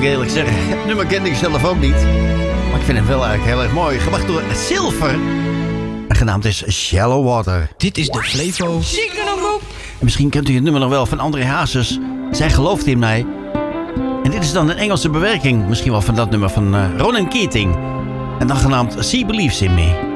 eerlijk zeggen. Het nummer kende ik zelf ook niet. Maar ik vind hem wel eigenlijk heel erg mooi. Gebracht door Silver. En genaamd is Shallow Water. Dit is de Flevo En misschien kent u het nummer nog wel van André Hazes. Zij gelooft in mij. En dit is dan een Engelse bewerking. Misschien wel van dat nummer van Ronan Keating. En dan genaamd She Believes in Me.